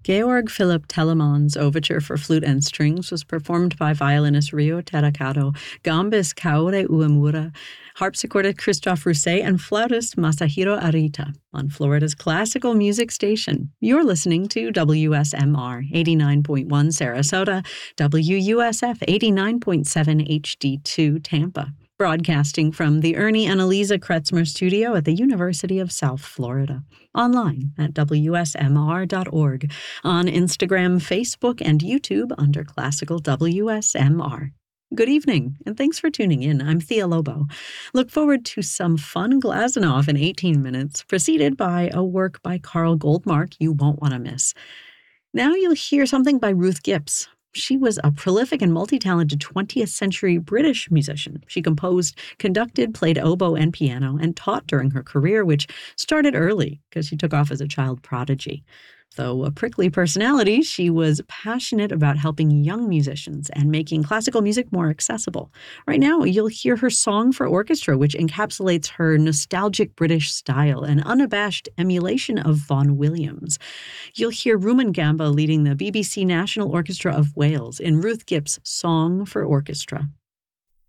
Georg Philipp Telemann's overture for flute and strings was performed by violinist Ryo Terakato, gambist Kaore Uemura, harpsichordist Christophe Rousset, and flautist Masahiro Arita on Florida's classical music station. You're listening to WSMR 89.1 Sarasota, WUSF 89.7 HD2 Tampa, broadcasting from the Ernie and Eliza Kretzmer studio at the University of South Florida. Online at WSMR.org, on Instagram, Facebook, and YouTube under Classical WSMR. Good evening, and thanks for tuning in. I'm Thea Lobo. Look forward to some fun Glazunov in 18 minutes, preceded by a work by Carl Goldmark you won't want to miss. Now you'll hear something by Ruth Gibbs. She was a prolific and multi-talented 20th century British musician. She composed, conducted, played oboe and piano, and taught during her career, which started early because she took off as a child prodigy. Though a prickly personality, she was passionate about helping young musicians and making classical music more accessible. Right now, you'll hear her Song for Orchestra, which encapsulates her nostalgic British style and unabashed emulation of Vaughan Williams. You'll hear Rumen Gamba leading the BBC National Orchestra of Wales in Ruth Gibbs' Song for Orchestra.